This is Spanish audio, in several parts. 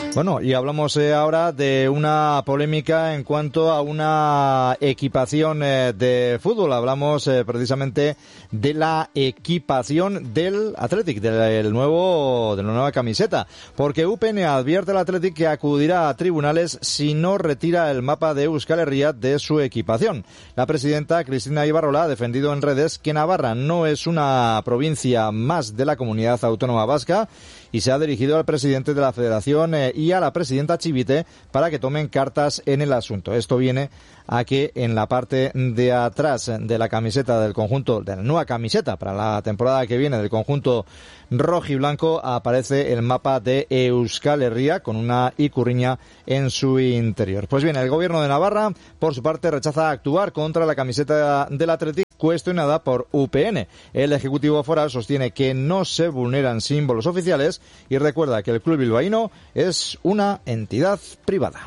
Bueno, y hablamos ahora de una polémica en cuanto a una equipación de fútbol. Hablamos precisamente de la equipación del Athletic, de la nueva camiseta, porque UPN advierte al Athletic que acudirá a tribunales si no retira el mapa de Euskal Herria de su equipación. La presidenta Cristina Ibarrola ha defendido en redes que Navarra no es una provincia más de la comunidad autónoma vasca y se ha dirigido al presidente de la Federación y a la presidenta Chivite para que tomen cartas en el asunto. Esto viene a que en la parte de atrás de la camiseta del conjunto, de la nueva camiseta para la temporada que viene del conjunto rojiblanco, aparece el mapa de Euskal Herria con una ikurriña en su interior. Pues bien, el gobierno de Navarra, por su parte, rechaza actuar contra la camiseta del Athletic cuestionada por UPN. El Ejecutivo Foral sostiene que no se vulneran símbolos oficiales y recuerda que el club bilbaíno es una entidad privada.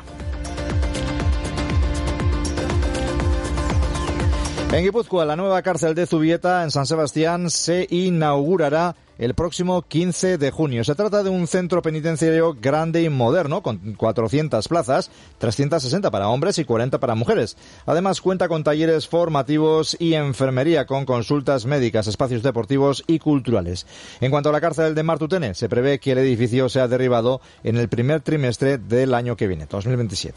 En Guipúzcoa, la nueva cárcel de Zubieta, en San Sebastián, se inaugurará el próximo 15 de junio. Se trata de un centro penitenciario grande y moderno, con 400 plazas, 360 para hombres y 40 para mujeres. Además, cuenta con talleres formativos y enfermería, con consultas médicas, espacios deportivos y culturales. En cuanto a la cárcel de Martutene, se prevé que el edificio sea derribado en el primer trimestre del año que viene, 2027.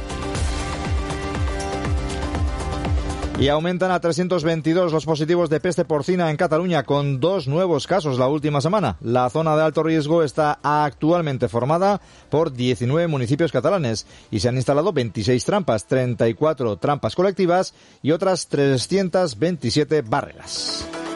Y aumentan a 322 los positivos de peste porcina en Cataluña, con 2 nuevos casos la última semana. La zona de alto riesgo está actualmente formada por 19 municipios catalanes y se han instalado 26 trampas, 34 trampas colectivas y otras 327 barreras.